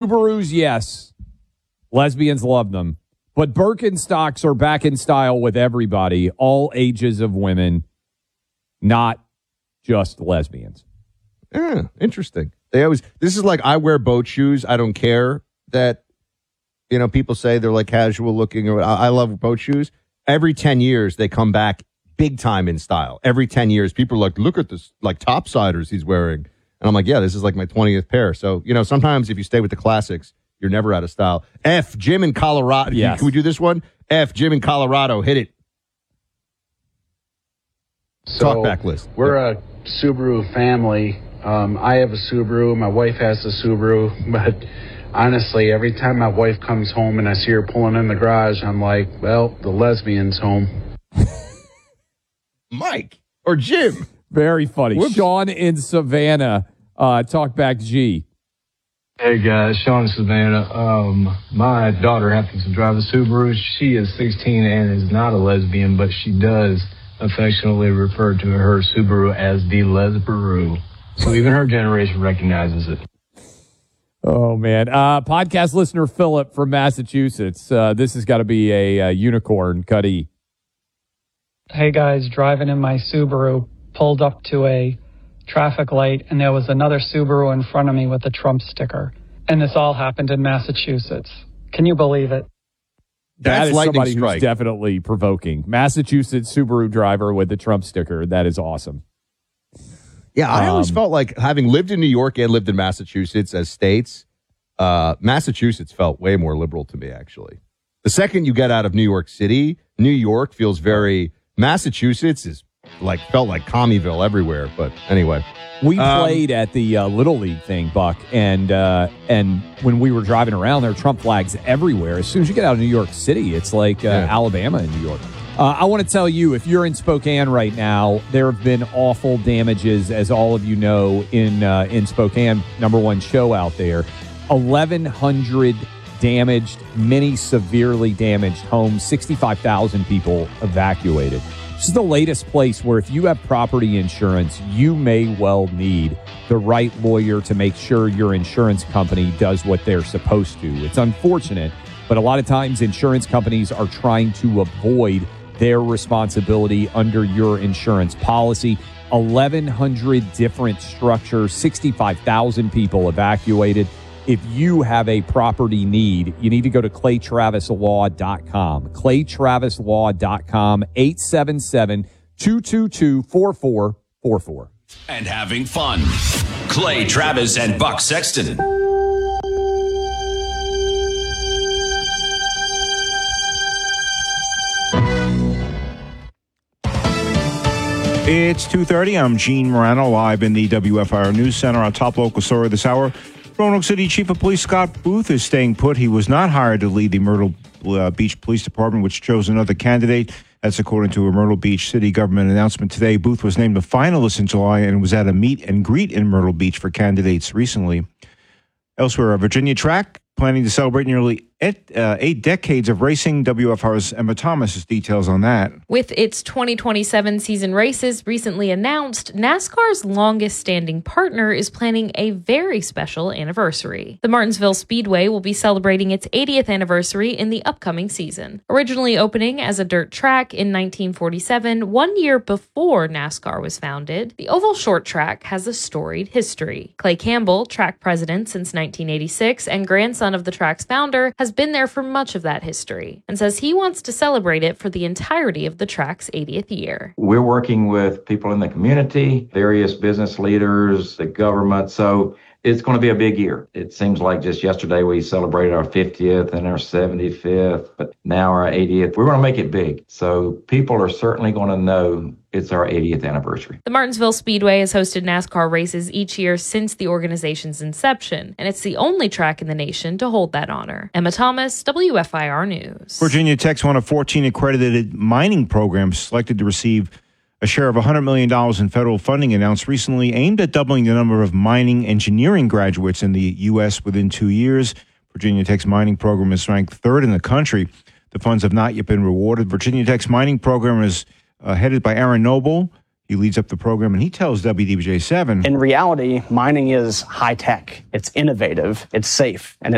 Subarus, yes. Lesbians love them. But Birkenstocks are back in style with everybody, all ages of women, not just lesbians. Yeah, interesting. This is like, I wear boat shoes. I don't care that, people say they're like casual looking. Or I love boat shoes. Every 10 years, they come back big time in style. Every 10 years, people are like, look at this, like topsiders he's wearing. And I'm like, yeah, this is like my 20th pair. So, sometimes if you stay with the classics, you're never out of style. F, Jim in Colorado. Yes. Can we do this one? F, Jim in Colorado. Hit it. So Talkback list. We're a Subaru family. I have a Subaru. My wife has a Subaru. But honestly, every time my wife comes home and I see her pulling in the garage, I'm like, well, the lesbian's home. Mike or Jim. Very funny. Whoops. Sean in Savannah. Talkback G. Hey guys, Sean in Savannah. My daughter happens to drive a Subaru. She is 16 and is not a lesbian, but she does affectionately refer to her Subaru as the Lesbaru. So even her generation recognizes it. Oh, man. Podcast listener Philip from Massachusetts. This has got to be a unicorn, Cuddy. Hey guys, driving in my Subaru, pulled up to a traffic light, and there was another Subaru in front of me with a Trump sticker. And this all happened in Massachusetts. Can you believe it? That is lightning somebody strike. who's definitely provoking. Massachusetts Subaru driver with the Trump sticker. That is awesome. Yeah, I always felt like, having lived in New York and lived in Massachusetts as states, Massachusetts felt way more liberal to me, actually. The second you get out of New York City, New York feels very... Massachusetts felt like Commeyville everywhere. But anyway. We played at the Little League thing, Buck, and when we were driving around, there are Trump flags everywhere. As soon as you get out of New York City, it's like Alabama and New York. I want to tell you, if you're in Spokane right now, there have been awful damages, as all of you know, in Spokane, number one show out there. 1,100 damaged, many severely damaged homes, 65,000 people evacuated. This is the latest place where if you have property insurance, you may well need the right lawyer to make sure your insurance company does what they're supposed to. It's unfortunate, but a lot of times insurance companies are trying to avoid their responsibility under your insurance policy. 1,100 different structures, 65,000 people evacuated. If you have a property need, you need to go to claytravislaw.com. claytravislaw.com, 877-222-4444. And having fun. Clay Travis and Buck Sexton. It's 2:30. I'm Gene Morano, live in the WFIR News Center. Our top local story this hour. Roanoke City Chief of Police Scott Booth is staying put. He was not hired to lead the Myrtle Beach Police Department, which chose another candidate. That's according to a Myrtle Beach city government announcement today. Booth was named a finalist in July and was at a meet and greet in Myrtle Beach for candidates recently. Elsewhere, Virginia Track planning to celebrate nearly 8 decades of racing. WFR's Emma Thomas has details on that. With its 2027 season races recently announced, NASCAR's longest-standing partner is planning a very special anniversary. The Martinsville Speedway will be celebrating its 80th anniversary in the upcoming season. Originally opening as a dirt track in 1947, 1 year before NASCAR was founded, the oval short track has a storied history. Clay Campbell, track president since 1986 and grandson of the track's founder, has been there for much of that history and says he wants to celebrate it for the entirety of the track's 80th year. We're working with people in the community, various business leaders, the government, so it's going to be a big year. It seems like just yesterday we celebrated our 50th and our 75th, but now our 80th. We're going to make it big, so people are certainly going to know it's our 80th anniversary. The Martinsville Speedway has hosted NASCAR races each year since the organization's inception, and it's the only track in the nation to hold that honor. Emma Thomas, WFIR News. Virginia Tech's one of 14 accredited mining programs selected to receive a share of $100 million in federal funding announced recently, aimed at doubling the number of mining engineering graduates in the U.S. within 2 years. Virginia Tech's mining program is ranked third in the country. The funds have not yet been rewarded. Virginia Tech's mining program is headed by Aaron Noble. He leads up the program, and he tells WDBJ7. In reality, mining is high tech. It's innovative. It's safe. And